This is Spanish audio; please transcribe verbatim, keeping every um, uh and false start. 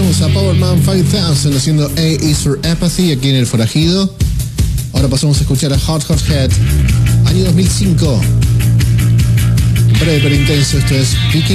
escuchamos a Powerman cinco mil haciendo A is for Apathy aquí en El Forajido. Ahora pasamos a escuchar a Hot Hot Head, año dos mil cinco. Breve pero intenso, esto es Viking.